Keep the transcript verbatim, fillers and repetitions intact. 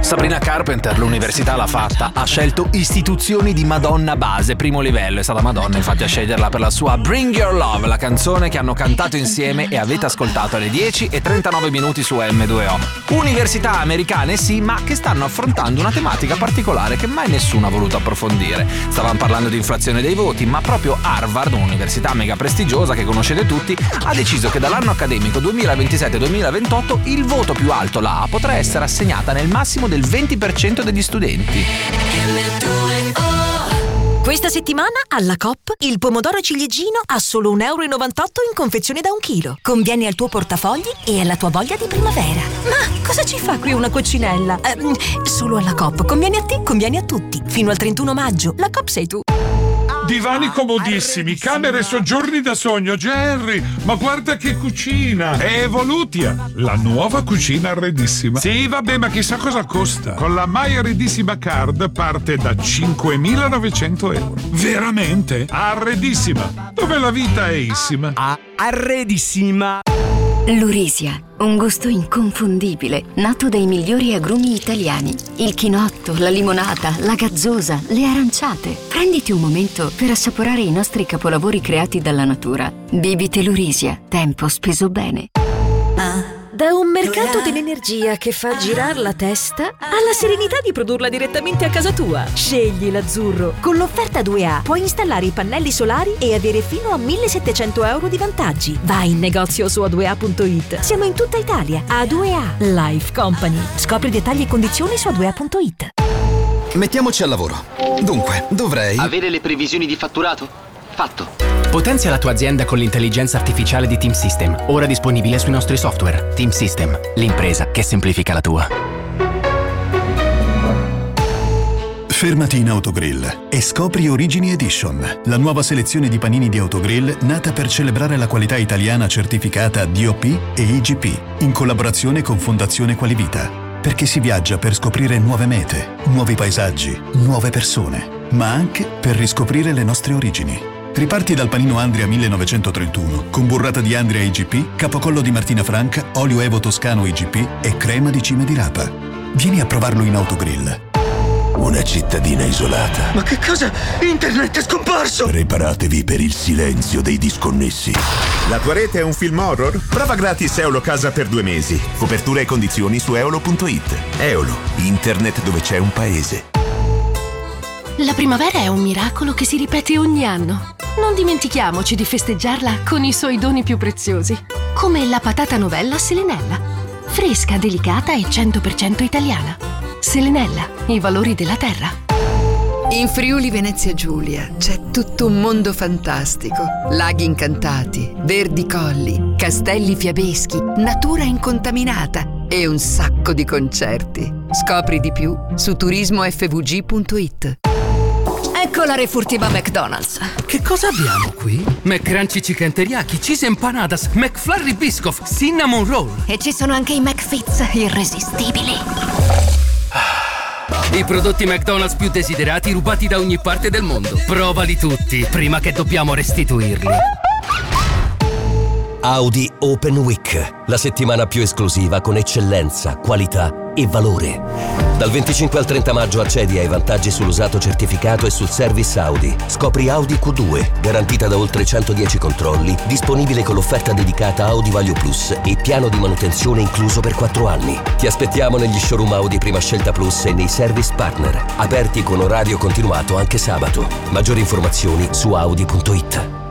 Sabrina Carpenter l'università l'ha fatta, ha scelto Istituzioni di Madonna base, primo livello, è stata Madonna infatti a sceglierla per la sua Bring Your Love, la canzone che hanno cantato insieme e avete ascoltato alle dieci e trentanove minuti su emme due o. Università americane sì, ma che stanno affrontando una tematica particolare che mai nessuno ha voluto approfondire. Stavamo parlando di inflazione dei voti, ma proprio Harvard, un'università mega prestigiosa che conoscete tutti, ha deciso che dall'anno accademico duemilaventisette duemilaventotto il voto più alto, la A, potrà essere assegnata nel massimo del venti per cento degli studenti. Questa settimana alla Coop il pomodoro ciliegino a solo un euro e novantotto in confezione da un chilo. Conviene al tuo portafogli e alla tua voglia di primavera. Ma cosa ci fa qui una coccinella? Eh, solo alla Coop. Conviene a te, conviene a tutti. Fino al trentuno maggio. La Coop sei tu. Divani comodissimi, camere e soggiorni da sogno. Jerry, ma guarda che cucina! È Evolutia, la nuova cucina arredissima. Sì, vabbè, ma chissà cosa costa. Con la My Arredissima Card parte da cinquemilanovecento euro. Veramente? Arredissima, dove la vita è issima. Ah, arredissima. Lurisia, un gusto inconfondibile, nato dai migliori agrumi italiani. Il chinotto, la limonata, la gazzosa, le aranciate. Prenditi un momento per assaporare i nostri capolavori creati dalla natura. Bibite Lurisia, tempo speso bene. Da un mercato dell'energia che fa girare la testa alla serenità di produrla direttamente a casa tua. Scegli l'azzurro. Con l'offerta due A puoi installare i pannelli solari e avere fino a millesettecento euro di vantaggi. Vai in negozio su a due a punto it. Siamo in tutta Italia. A due A Life Company. Scopri dettagli e condizioni su a due a punto it. Mettiamoci al lavoro. Dunque, dovrei... Avere le previsioni di fatturato? Fatto. Potenzia la tua azienda con l'intelligenza artificiale di Team System, ora disponibile sui nostri software. Team System, l'impresa che semplifica la tua. Fermati in Autogrill e scopri Origini Edition, la nuova selezione di panini di Autogrill nata per celebrare la qualità italiana certificata D O P e I G P, in collaborazione con Fondazione Qualivita. Perché si viaggia per scoprire nuove mete, nuovi paesaggi, nuove persone, ma anche per riscoprire le nostre origini. Riparti dal panino Andria millenovecentotrentuno, con burrata di Andria I G P, capocollo di Martina Franca, olio Evo Toscano I G P e crema di cime di rapa. Vieni a provarlo in Autogrill. Una cittadina isolata. Ma che cosa? Internet è scomparso! Preparatevi per il silenzio dei disconnessi. La tua rete è un film horror? Prova gratis Eolo Casa per due mesi. Copertura e condizioni su eolo punto it. Eolo, internet dove c'è un paese. La primavera è un miracolo che si ripete ogni anno. Non dimentichiamoci di festeggiarla con i suoi doni più preziosi, come la patata novella Selenella. Fresca, delicata e cento per cento italiana. Selenella, i valori della terra. In Friuli Venezia Giulia c'è tutto un mondo fantastico. Laghi incantati, verdi colli, castelli fiabeschi, natura incontaminata e un sacco di concerti. Scopri di più su turismo effe vu gi punto it. Ecco la refurtiva McDonald's. Che cosa abbiamo qui? McCrunchy Chicken Teriyaki, Cheese Empanadas, McFlurry Biscoff, Cinnamon Roll. E ci sono anche i McFits irresistibili. I prodotti McDonald's più desiderati rubati da ogni parte del mondo. Provali tutti, prima che dobbiamo restituirli. Audi Open Week, la settimana più esclusiva con eccellenza, qualità e valore. Dal venticinque al trenta maggio accedi ai vantaggi sull'usato certificato e sul service Audi. Scopri Audi Q due, garantita da oltre centodieci controlli, disponibile con l'offerta dedicata Audi Value Plus e piano di manutenzione incluso per quattro anni. Ti aspettiamo negli showroom Audi Prima Scelta Plus e nei service partner, aperti con orario continuato anche sabato. Maggiori informazioni su audi punto it.